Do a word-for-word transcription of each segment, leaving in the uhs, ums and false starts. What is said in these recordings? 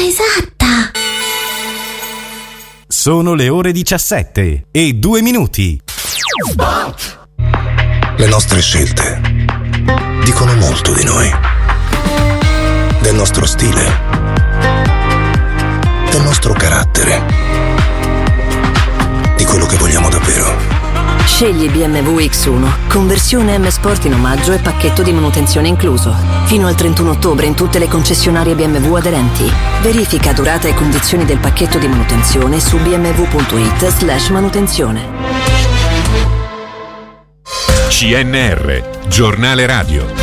esatta. Sono le ore diciassette e due minuti. Le nostre scelte dicono molto di noi, del nostro stile, del nostro carattere, di quello che vogliamo davvero. Scegli B M W X uno, conversione M Sport in omaggio e pacchetto di manutenzione incluso. Fino al trentuno ottobre in tutte le concessionarie B M W aderenti. Verifica durata e condizioni del pacchetto di manutenzione su bmw.it slash manutenzione. C N R, giornale radio.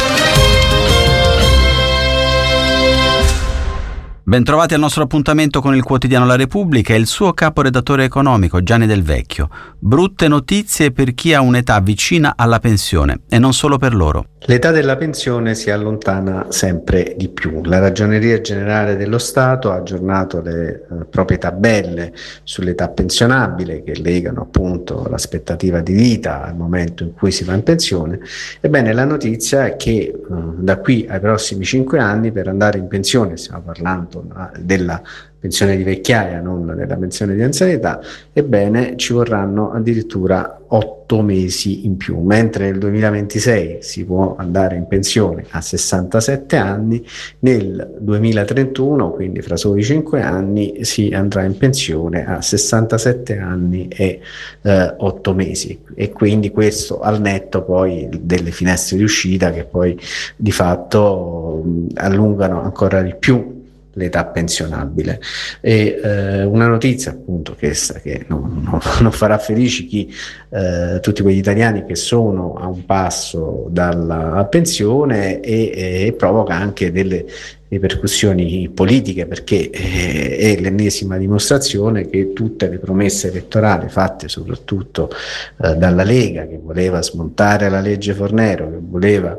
Bentrovati al nostro appuntamento con il quotidiano La Repubblica e il suo caporedattore economico Gianni Del Vecchio. Brutte notizie per chi ha un'età vicina alla pensione e non solo per loro. L'età della pensione si allontana sempre di più. La Ragioneria Generale dello Stato ha aggiornato le eh, proprie tabelle sull'età pensionabile che legano appunto l'aspettativa di vita al momento in cui si va in pensione. Ebbene, la notizia è che eh, da qui ai prossimi cinque anni per andare in pensione, stiamo parlando della pensione di vecchiaia, non della pensione di anzianità, ebbene ci vorranno addirittura otto mesi in più, mentre nel duemilaventisei si può andare in pensione a sessantasette anni, nel duemilatrentuno, quindi fra soli cinque anni, si andrà in pensione a sessantasette anni e eh, otto mesi, e quindi questo al netto poi delle finestre di uscita che poi di fatto mh, allungano ancora di più l'età pensionabile. E eh, una notizia appunto che, che non, non, non farà felici chi, eh, tutti quegli italiani che sono a un passo dalla pensione e, e provoca anche delle ripercussioni politiche, perché eh, è l'ennesima dimostrazione che tutte le promesse elettorali fatte soprattutto eh, dalla Lega, che voleva smontare la legge Fornero, che voleva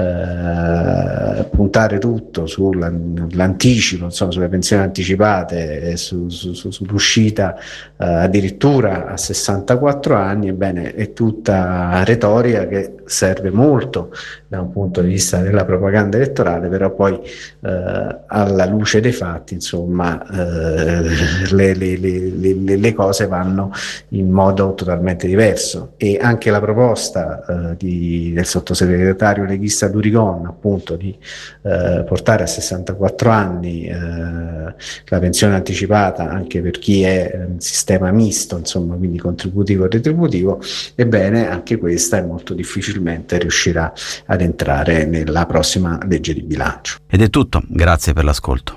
eh, puntare tutto sull'anticipo, insomma sulle pensioni anticipate e su, su, su, sull'uscita eh, addirittura a sessantaquattro anni, ebbene è tutta retorica che serve molto da un punto di vista della propaganda elettorale, però poi eh, alla luce dei fatti insomma eh, le, le, le, le cose vanno in modo totalmente diverso, e anche la proposta eh, di, del sottosegretario leghista Durigon appunto di eh, portare a sessantaquattro anni eh, la pensione anticipata anche per chi è in sistema misto, insomma quindi contributivo e retributivo, ebbene anche questa è molto difficilmente riuscirà ad entrare nella prossima legge di bilancio. Ed è tutto, grazie per l'ascolto.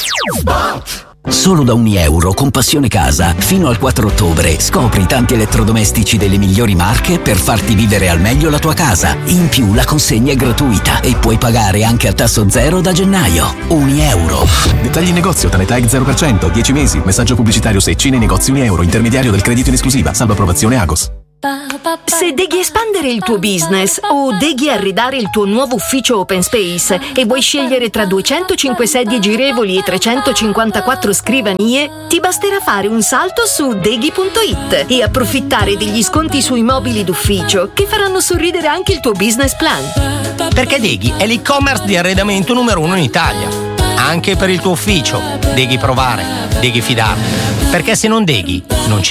Solo da ogni euro con Passione Casa fino al quattro ottobre scopri tanti elettrodomestici delle migliori marche per farti vivere al meglio la tua casa. In più la consegna è gratuita e puoi pagare anche a tasso zero da gennaio. Ogni euro. Dettagli in negozio, Tanetag zero per cento, dieci mesi, messaggio pubblicitario Secci nei negozi Uni Euro, intermediario del credito in esclusiva, salvo approvazione Agos. Se deghi espandere il tuo business o deghi arredare il tuo nuovo ufficio open space e vuoi scegliere tra duecentocinque sedie girevoli e trecentocinquantaquattro scrivanie, ti basterà fare un salto su deghi punto it e approfittare degli sconti sui mobili d'ufficio che faranno sorridere anche il tuo business plan. Perché Deghi è l'e-commerce di arredamento numero uno in Italia. Anche per il tuo ufficio. Deghi provare, Deghi fidare. Perché se non Deghi, non ci